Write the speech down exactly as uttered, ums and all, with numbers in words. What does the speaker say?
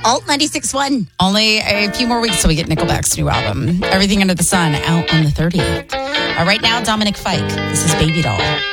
Alt ninety-six point one. Only a few more weeks till we get Nickelback's new album, Everything Under the Sun, out on the thirtieth. Uh, right now, Dominic Fike. This is Baby Doll.